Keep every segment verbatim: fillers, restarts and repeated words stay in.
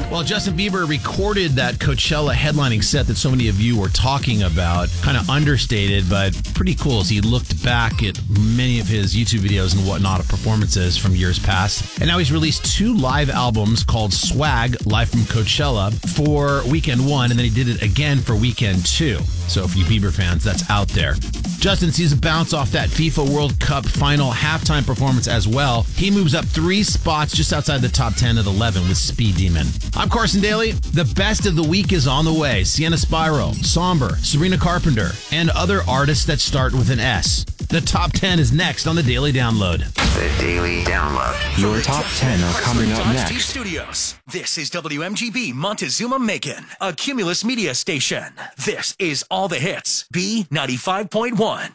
Well, Justin Bieber recorded that Coachella headlining set that so many of you were talking about. Kind of understated, but pretty cool as he looked back at many of his YouTube videos and whatnot of performances from years past. And now he's released two live albums called Swag, Live from Coachella, for Weekend one, and then he did it again for Weekend two. So for you Bieber fans, that's out there. Justin sees a bounce off that FIFA World Cup final halftime performance as well. He moves up three spots just outside the top ten at eleven with Speed Demon. I'm Carson Daly. The best of the week is on the way. Sienna Spyro, Somber, Sabrina Carpenter, and other artists that start with an S. The top ten is next on the Daily Download. The Daily Download. Your top ten are coming up next. Studios. This is W M G B Montezuma Macon, a Cumulus media station. This is All the Hits, B ninety-five point one.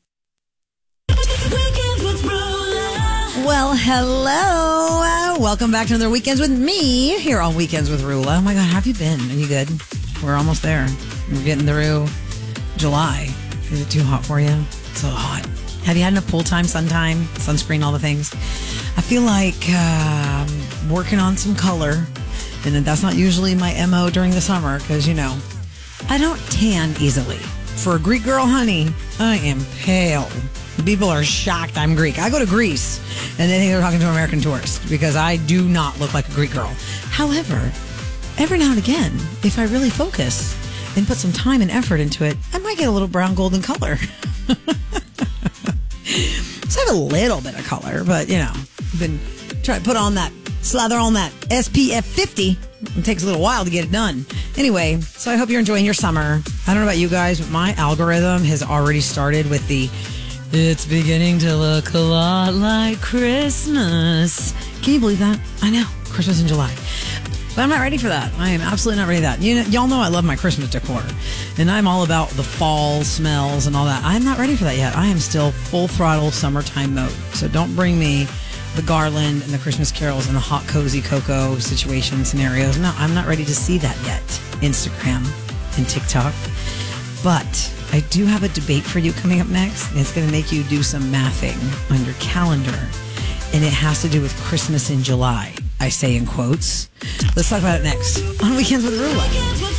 Well, hello. Uh, welcome back to another Weekends with me here on Weekends with Rula. Oh my God, how have you been? Are you good? We're almost there. We're getting through July. Is it too hot for you? So hot. Have you had enough pool time, sun time, sunscreen, all the things? I feel like uh, working on some color, and that's not usually my M O during the summer because, you know, I don't tan easily. For a Greek girl, honey, I am pale. People are shocked I'm Greek. I go to Greece, and they think they're talking to American tourists because I do not look like a Greek girl. However, every now and again, if I really focus and put some time and effort into it, I might get a little brown golden color. So I have a little bit of color, but, you know, I've been trying to put on that, slather on that S P F fifty. It takes a little while to get it done. Anyway, so I hope you're enjoying your summer. I don't know about you guys, but my algorithm has already started with the, it's beginning to look a lot like Christmas. Can you believe that? I know, Christmas in July. But I'm not ready for that. I am absolutely not ready for that. You know, y'all know I love my Christmas decor. And I'm all about the fall smells and all that. I'm not ready for that yet. I am still full throttle summertime mode. So don't bring me the garland and the Christmas carols and the hot, cozy cocoa situation scenarios. No, I'm not ready to see that yet. Instagram and TikTok. But I do have a debate for you coming up next. And it's going to make you do some mathing on your calendar. And it has to do with Christmas in July. I say in quotes. Let's talk about it next on Weekends with Rula.